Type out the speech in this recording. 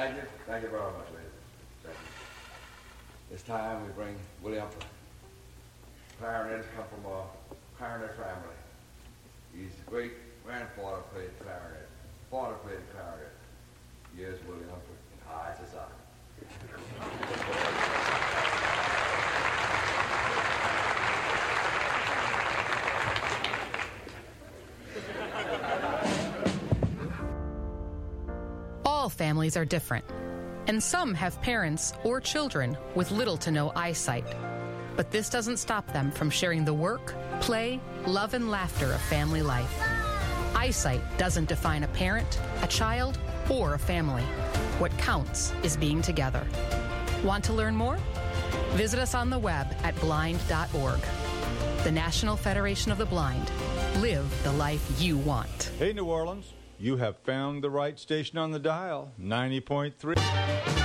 Thank you. Thank you very much, ladies. Thank you. This time we bring Willie Humphrey. Clarinets come from a clarinet family. His great-grandfather played clarinet. Father played clarinet. Here's Willie Humphrey in high society. All families are different, and some have parents or children with little to no eyesight. But this doesn't stop them from sharing the work, play, love, and laughter of family life. Eyesight doesn't define a parent, a child, or a family. What counts is being together. Want to learn more? Visit us on the web at blind.org. The National Federation of the Blind. Live the life you want. Hey, New Orleans, you have found the right station on the dial, 90.3.